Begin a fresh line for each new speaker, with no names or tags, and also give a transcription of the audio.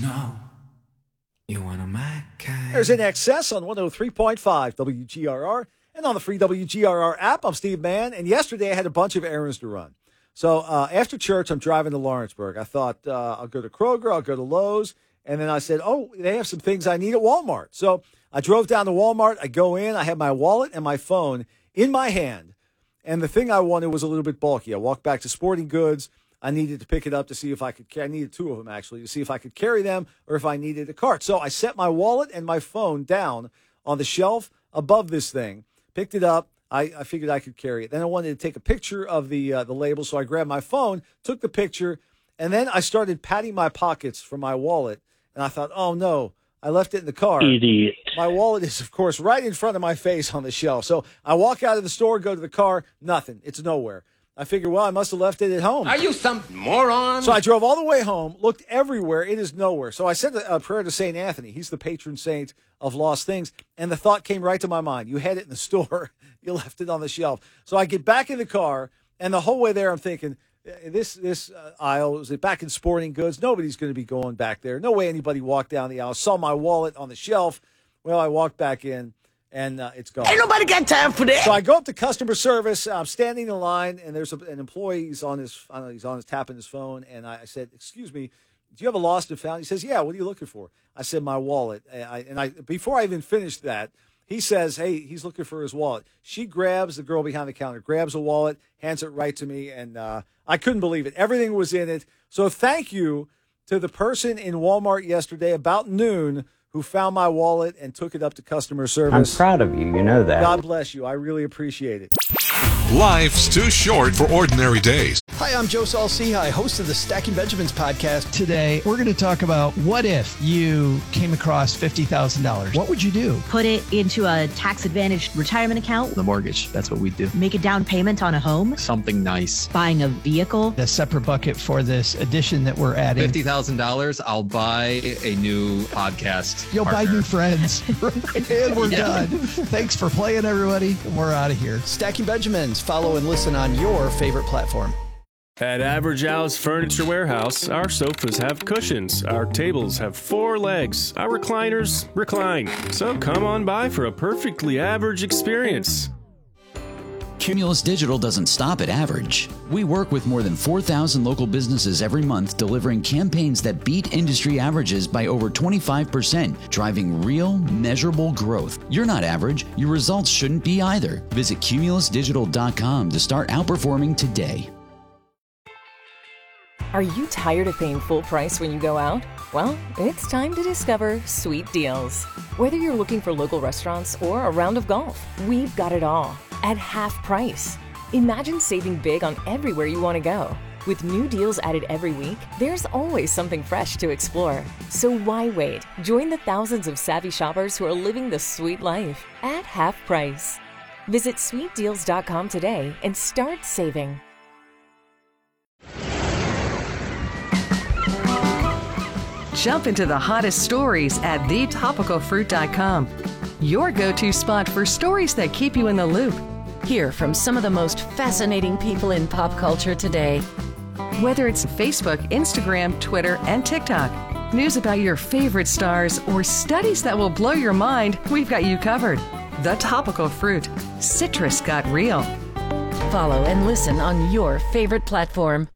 know you want a my kind.
There's In Excess on 103.5 WGRR and on the free WGRR app. I'm Steve Mann, and yesterday I had a bunch of errands to run. So after church, I'm driving to Lawrenceburg. I thought I'll go to Kroger, I'll go to Lowe's, and then I said, oh, they have some things I need at Walmart. So I drove down to Walmart. I go in. I have my wallet and my phone in my hand, and the thing I wanted was a little bit bulky. I walked back to Sporting Goods. I needed to pick it up to see if I could carry. I needed two of them, actually, to see if I could carry them or if I needed a cart. So I set my wallet and my phone down on the shelf above this thing, picked it up. I figured I could carry it. Then I wanted to take a picture of the label, so I grabbed my phone, took the picture, and then I started patting my pockets for my wallet. And I thought, oh, no, I left it in the car.
Idiot.
My wallet is, of course, right in front of my face on the shelf. So I walk out of the store, go to the car, nothing. It's nowhere. I figured, well, I must have left it at home.
Are you some moron?
So I drove all the way home, looked everywhere. It is nowhere. So I said a prayer to St. Anthony. He's the patron saint of lost things. And the thought came right to my mind. You had it in the store. You left it on the shelf. So I get back in the car, and the whole way there I'm thinking, this aisle, is it back in Sporting Goods? Nobody's going to be going back there. No way anybody walked down the aisle. Saw my wallet on the shelf. Well, I walked back in. And it's gone.
Ain't nobody got time for that.
So I go up to customer service. I'm standing in line, and there's an employee. He's on his tapping his phone. And I said, "Excuse me, do you have a lost and found?" He says, "Yeah. What are you looking for?" I said, "My wallet." And before I even finished that, he says, "Hey, he's looking for his wallet." She grabs, the girl behind the counter grabs a wallet, hands it right to me, and I couldn't believe it. Everything was in it. So thank you to the person in Walmart yesterday about noon who found my wallet and took it up to customer service.
I'm proud of you. You know that.
God bless you. I really appreciate it.
Life's too short for ordinary days.
Hi, I'm Joe Saul-Sehy, host of the Stacking Benjamins podcast.
Today, we're going to talk about what if you came across $50,000? What would you do?
Put it into a tax-advantaged retirement account.
The mortgage. That's what we do.
Make a down payment on a home.
Something nice.
Buying a vehicle.
A separate bucket for this addition that we're adding.
$50,000, I'll buy a new podcast.
You'll
partner.
buy new friends. And we're done. Thanks for playing, everybody. We're out of here.
Stacking Benjamins. Follow and listen on your favorite platform.
At Average Al's Furniture Warehouse, our sofas have cushions, our tables have 4 legs, our recliners recline. So come on by for a perfectly average experience.
Cumulus Digital doesn't stop at average. We work with more than 4,000 local businesses every month, delivering campaigns that beat industry averages by over 25%, driving real, measurable growth. You're not average. Your results shouldn't be either. Visit cumulusdigital.com to start outperforming today.
Are you tired of paying full price when you go out? Well, it's time to discover Sweet Deals. Whether you're looking for local restaurants or a round of golf, we've got it all at half price. Imagine saving big on everywhere you want to go. With new deals added every week, there's always something fresh to explore. So why wait? Join the thousands of savvy shoppers who are living the sweet life at half price. Visit sweetdeals.com today and start saving.
Jump into the hottest stories at thetopicalfruit.com. Your go-to spot for stories that keep you in the loop.
Hear from some of the most fascinating people in pop culture today.
Whether it's Facebook, Instagram, Twitter, and TikTok, news about your favorite stars, or studies that will blow your mind, we've got you covered. The Topical Fruit. Citrus got real.
Follow and listen on your favorite platform.